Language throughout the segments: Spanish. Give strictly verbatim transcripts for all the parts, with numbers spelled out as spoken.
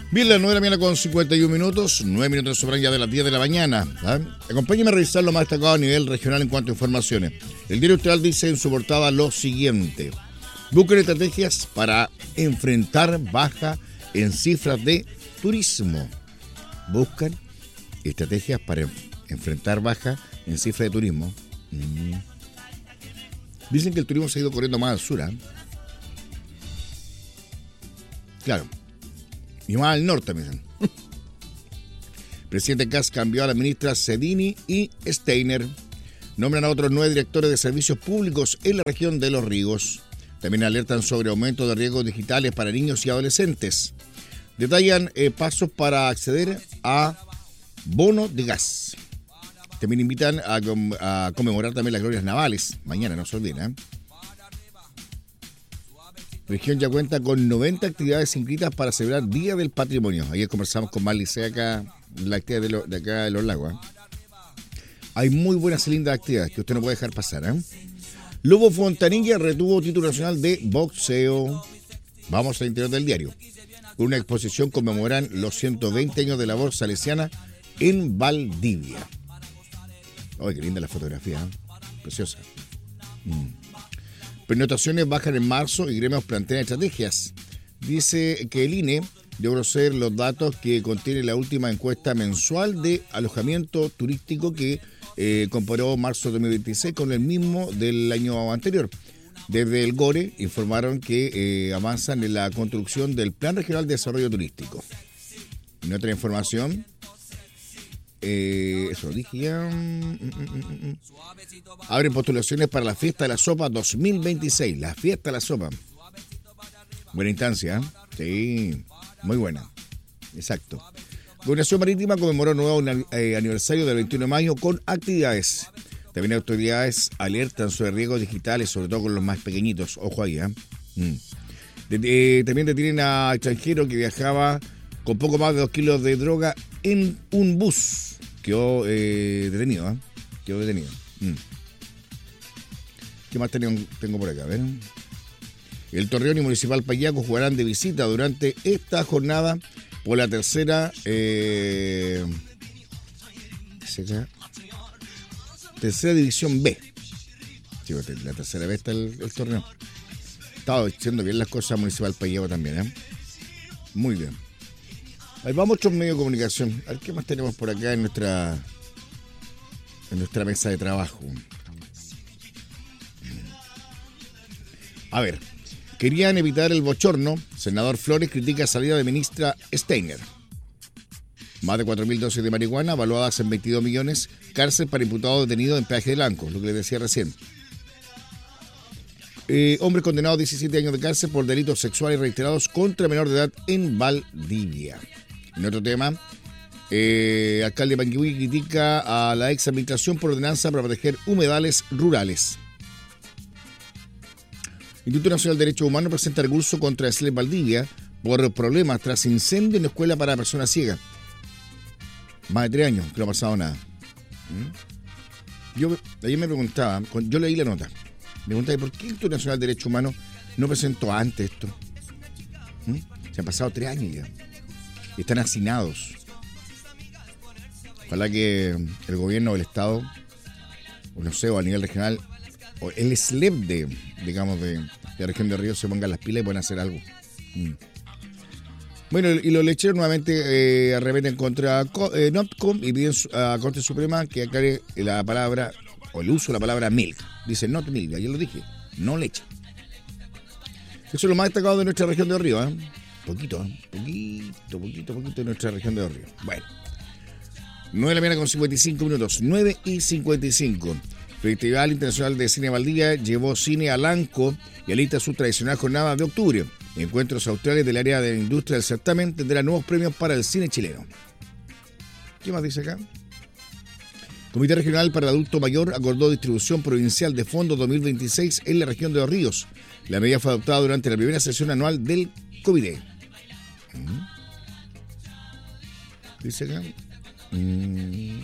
Bien, las nueve de la mañana con cincuenta y un minutos, nueve minutos sobran ya de las diez de la mañana. ¿eh? Acompáñenme a revisar lo más destacado a nivel regional en cuanto a informaciones. El diario Austral dice en su portada lo siguiente: buscan estrategias para enfrentar baja en cifras de turismo. Buscan estrategias para enfrentar baja en cifras de turismo. Mm. Dicen que el turismo se ha ido corriendo más al sur, ¿eh? Claro. Y más al norte, me dicen. Presidente Kast cambió a la ministra Sedini y Steiner. Nombran a otros nueve directores de servicios públicos en la región de Los Ríos. También alertan sobre aumento de riesgos digitales para niños y adolescentes. Detallan eh, pasos para acceder a bono de gas. También invitan a, a conmemorar también las glorias navales. Mañana, no se olviden, ¿eh? La región ya cuenta con noventa actividades inscritas para celebrar Día del Patrimonio. Ayer conversamos con Marlicea acá, la actividad de, lo, de acá de Los Lagos. ¿eh? Hay muy buenas y lindas actividades que usted no puede dejar pasar. ¿eh? Lobo Fontanilla retuvo título nacional de boxeo. Vamos al interior del diario. Una exposición conmemoran los ciento veinte años de labor salesiana en Valdivia. ¡Ay, qué linda la fotografía! ¿eh? Preciosa. Mm. Pernotaciones bajan en marzo y gremios plantean estrategias. Dice que el I N E dio a conocer los datos que contiene la última encuesta mensual de alojamiento turístico que eh, comparó marzo de dos mil veintiséis con el mismo del año anterior. Desde el GORE informaron que eh, avanzan en la construcción del Plan Regional de Desarrollo Turístico. En otra información, eh, eso lo dije ya. Mm, mm, mm, mm. Abren postulaciones para la Fiesta de la Sopa dos mil veintiséis. La Fiesta de la Sopa. Buena instancia, ¿eh? Sí, muy buena. Exacto. Gobernación Marítima conmemoró nuevo eh, aniversario del veintiuno de mayo con actividades. También autoridades alertan sobre riesgos digitales, sobre todo con los más pequeñitos. Ojo ahí, ¿eh? Mm. De, eh, también detienen a extranjero que viajaba con poco más de dos kilos de droga en un bus. Quedó eh, detenido, ¿eh? Quedó detenido. Mm. ¿Qué más tengo, tengo por acá? A ver. El Torreón y Municipal Payaco jugarán de visita durante esta jornada por la tercera eh, tercera división B. Sí, la tercera B está el, el torneo. Estaba haciendo bien las cosas Municipal Payaco también, ¿eh? Muy bien. Ahí vamos a otros medios de comunicación. A ver qué más tenemos por acá en nuestra en nuestra mesa de trabajo. A ver, querían evitar el bochorno. Senador Flores critica salida de ministra Steiner. Más de cuatro mil dosis de marihuana, valuadas en veintidós millones. Cárcel para imputados detenidos en peaje de Blanco, lo que les decía recién. Eh, hombre condenado a diecisiete años de cárcel por delitos sexuales reiterados contra menor de edad en Valdivia. En otro tema, eh, alcalde de Panguipulli critica a la ex administración por ordenanza para proteger humedales rurales. Instituto Nacional de Derechos Humanos presenta recurso contra S L E P Valdivia por problemas tras incendio en la escuela para personas ciegas. Más de tres años que no ha pasado nada. ¿Mm? Yo ayer me preguntaba, yo leí la nota, me preguntaba por qué el Instituto Nacional de Derechos Humanos no presentó antes esto. ¿Mm? Se han pasado tres años ya. Y están hacinados. Ojalá que el gobierno o el Estado, o no sé, o a nivel regional, o el S L E P de, digamos, de, de la región de Ríos se pongan las pilas y puedan hacer algo. Mm. Bueno, y los lecheros nuevamente eh, arremeten contra eh, Notcom y piden a Corte Suprema que aclare la palabra, o el uso de la palabra milk. Dice not milk, ayer lo dije, no leche. Eso es lo más destacado de nuestra región de Río, ¿eh? Poquito, ¿eh? Poquito, poquito, poquito de nuestra región de Río. Bueno, nueve de la mañana con cincuenta y cinco minutos, nueve y cincuenta y cinco. Festival Internacional de Cine Valdivia llevó cine a Lanco y alista su tradicional jornada de octubre. Encuentros australes del área de la industria del certamen tendrán nuevos premios para el cine chileno. ¿Qué más dice acá? Comité Regional para el Adulto Mayor acordó distribución provincial de fondos dos mil veintiséis en la región de Los Ríos. La medida fue adoptada durante la primera sesión anual del comité. ¿Mm? Dice acá. Mm.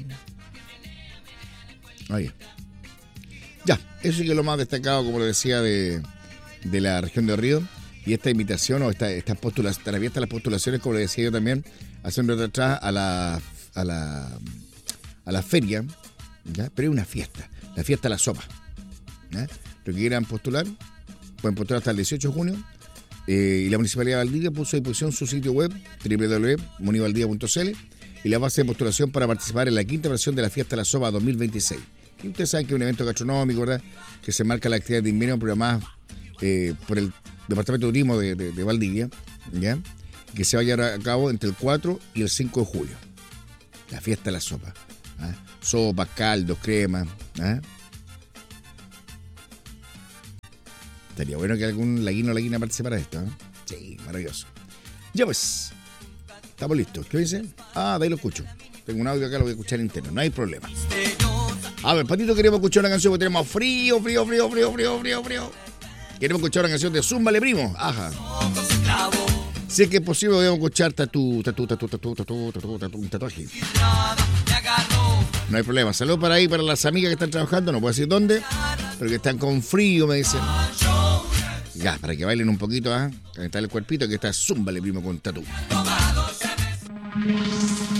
Ahí. Ya, eso sí que es lo más destacado, como lo decía, de, de la región de Río. Y esta invitación o esta, estas postulaciones, están abiertas las postulaciones, como le decía yo también, hace un rato atrás, a la, a la, a la feria, ¿ya? Pero es una fiesta, la fiesta de la sopa. ¿Ya? Los que quieran postular, pueden postular hasta el dieciocho de junio. Eh, y la Municipalidad de Valdivia puso a disposición su sitio web, doble u doble u doble u punto munivaldivia punto c l, y la base de postulación para participar en la quinta versión de la fiesta de la sopa dos mil veintiséis. Y ustedes saben que es un evento gastronómico, ¿verdad?, que se marca la actividad de invierno programada eh, por el Departamento de Turismo de, de, de Valdivia, ¿ya?, que se va a llevar a cabo entre el cuatro y el cinco de julio. La fiesta de la sopa. ¿Ah? Sopas, caldos, crema. ¿Ah? Estaría bueno que algún laguino o laguina participara de esto. ¿Eh? Sí, maravilloso. Ya pues, estamos listos. ¿Qué dice? Ah, de ahí lo escucho. Tengo un audio acá, lo voy a escuchar interno. No hay problema. A ver, Patito, queremos escuchar una canción porque tenemos frío, frío, frío, frío, frío, frío, frío. Queremos escuchar una canción de Zúmbale, primo. Ajá. Si es que es posible, debemos escuchar tatu, tatu, tatu, tatu, tatu, tatu, tatu, un tatuaje. No hay problema. Saludos para ahí, para las amigas que están trabajando, no puedo decir dónde, pero que están con frío, me dicen. Ya, para que bailen un poquito, ¿ah? ¿eh? Calentar el cuerpito, que está Zúmbale, primo, con tatu.